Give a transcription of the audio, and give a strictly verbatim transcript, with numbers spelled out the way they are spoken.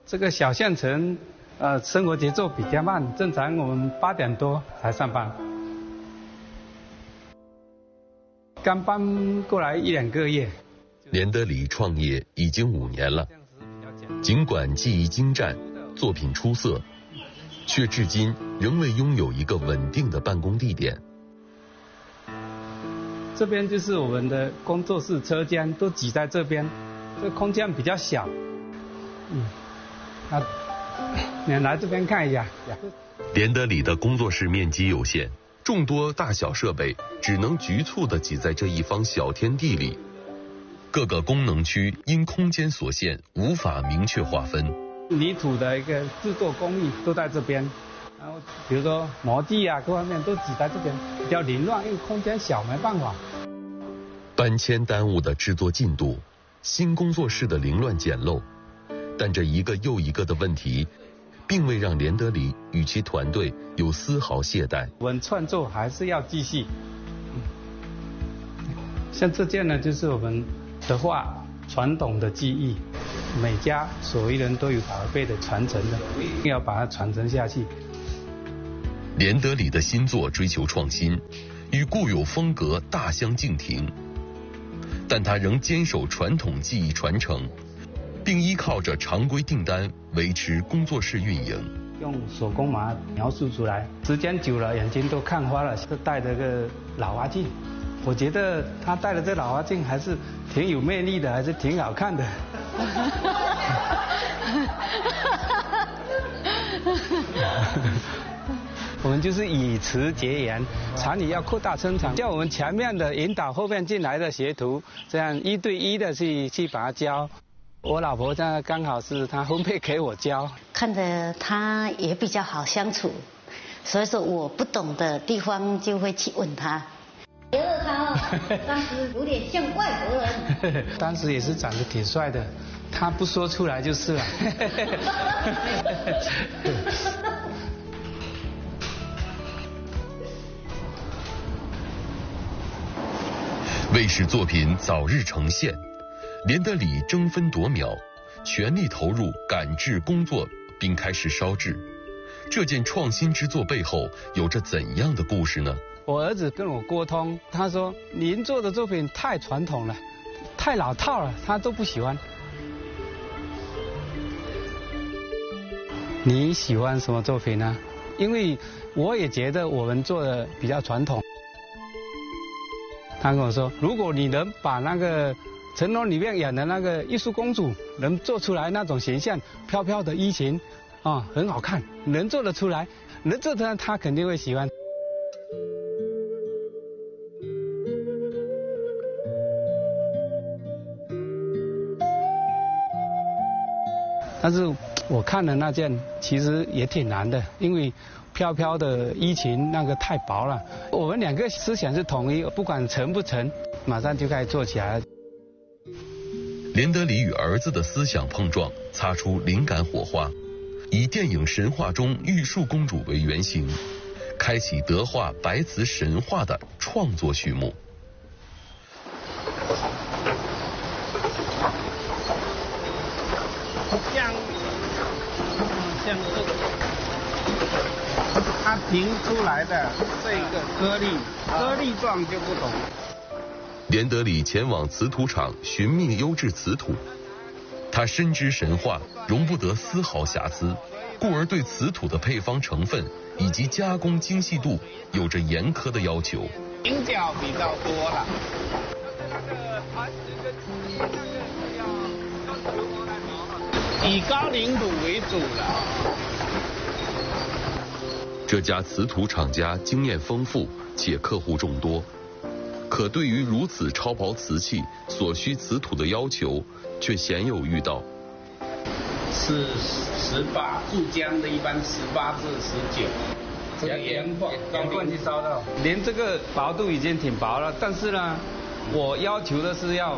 这个小县城，呃，生活节奏比较慢，正常我们八点多才上班。刚搬过来一两个月。 连德里创业已经五年了，尽管技艺精湛，作品出色，却至今仍未拥有一个稳定的办公地点。 这边就是我们的工作室车间，都挤在这边，这个空间比较小。嗯，啊，你来这边看一下。 连德里的工作室面积有限，众多大小设备只能局促地挤在这一方小天地里，各个功能区因空间所限无法明确划分。 泥土的一个制作工艺都在这边，然后比如说模具啊，各方面都挤在这边，比较凌乱，因为空间小，没办法。 搬迁耽误的制作进度，新工作室的凌乱简陋，但这一个又一个的问题，并未让连德里与其团队有丝毫懈怠。 我们创作还是要继续。像这件呢，就是我们的画传统的技艺，每家所有人都有宝贝的传承的，一定要把它传承下去。 连德里的新作追求创新，与固有风格大相径庭，但他仍坚守传统技艺传承，并依靠着常规订单维持工作室运营。 用手工把它描述出来，时间久了眼睛都看花了。这戴着个老花镜，我觉得他戴的这老花镜还是挺有魅力的，还是挺好看的。我们就是以词结言，厂里要扩大生产，叫我们前面的引导后面进来的学徒，这样一对一的去去把它教。我老婆现在刚好是她分配给我教， 看着她也比较好相处，所以说我不懂的地方就会去问她。觉得他当时有点像外国人， 当时也是长得挺帅的，他不说出来就是了。 为使作品早日呈现，连德里争分夺秒，全力投入赶制工作，并开始烧制。这件创新之作背后有着怎样的故事呢？ 我儿子跟我沟通，他说您做的作品太传统了，太老套了，他都不喜欢。你喜欢什么作品呢？因为我也觉得我们做的比较传统。他跟我说，如果你能把那个成龙里面演的那个艺术公主能做出来那种形象，飘飘的衣裙啊，很好看，能做得出来，能做出来，他肯定会喜欢。但是我看的那件其实也挺难的，因为飘飘的衣裙那个太薄了。我们两个思想是统一，不管成不成，马上就开始做起来了。 连德里与儿子的思想碰撞，擦出灵感火花，以电影神话中玉树公主为原型，开启德化白瓷神话的创作序幕。 像像这个，它评出来的这个颗粒，颗粒状就不同。 连德里前往瓷土厂寻觅优质瓷土，他深知神话容不得丝毫瑕疵，故而对瓷土的配方成分以及加工精细度有着严苛的要求。 菱角比较多了。那个磐石跟漆那个要要石磨来磨，以高岭土为主了。 这家瓷土厂家经验丰富且客户众多，可对于如此超薄瓷器所需瓷土的要求却鲜有遇到。 是十八注浆的，一般十八至十九。这个盐罐盐罐去烧到，连这个薄度已经挺薄了，但是呢，我要求的是要